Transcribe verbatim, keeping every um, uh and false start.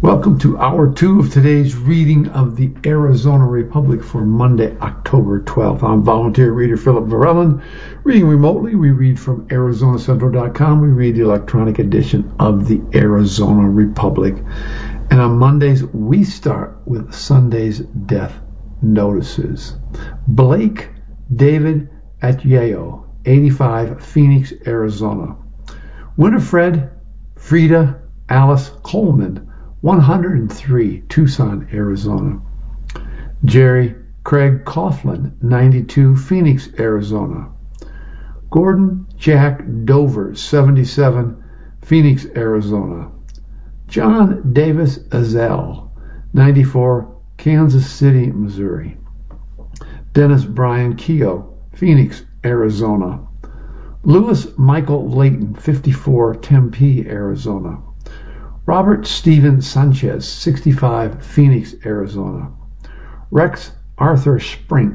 Welcome to hour two of today's reading of the Arizona Republic for Monday, October twelfth. I'm volunteer reader Philip Varellen. Reading remotely, we read from Arizona Central dot com. We read the electronic edition of the Arizona Republic. And on Mondays, we start with Sunday's death notices. Blake David Atyeyo, eighty-five, Phoenix, Arizona. Winifred Frida Alice Coleman, one hundred three, Tucson, Arizona. Jerry Craig Coughlin, ninety-two, Phoenix, Arizona. Gordon Jack Dover, seventy-seven, Phoenix, Arizona. John Davis Azell, ninety-four, Kansas City, Missouri. Dennis Brian Keogh, Phoenix, Arizona. Louis Michael Layton, fifty-four, Tempe, Arizona. Robert Steven Sanchez, sixty-five, Phoenix, Arizona. Rex Arthur Sprink,